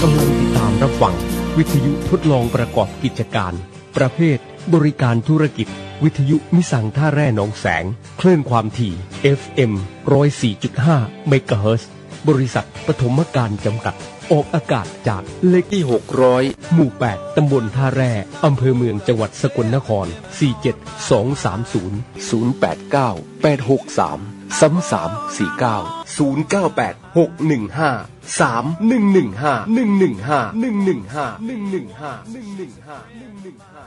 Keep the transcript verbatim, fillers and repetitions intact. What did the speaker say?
กำลังติดตามรับฟังวิทยุทดลองประกอบกิจการประเภทบริการธุรกิจวิทยุมิสังท่าแร่หนองแสงคลื่นความถี่ เอฟ เอ็ม หนึ่งศูนย์สี่จุดห้า เมกะเฮิรตซ์บริษัทปฐมการจำกัดออกอากาศจากเลขที่หกร้อยหมู่แปดตำบลท่าแร่อำเภอเมืองจังหวัดสกลนครสี่ เจ็ด สอง สาม ศูนย์ ศูนย์ แปด เก้า แปด หก สาม สาม สาม สี่ เก้า ศูนย์ เก้า แปด หก หนึ่ง ห้า สาม หนึ่ง หนึ่ง ห้า หนึ่ง หนึ่ง ห้า หนึ่ง หนึ่ง ห้า หนึ่ง หนึ่ง ห้า หนึ่ง หนึ่ง ห้า หนึ่ง หนึ่ง ห้า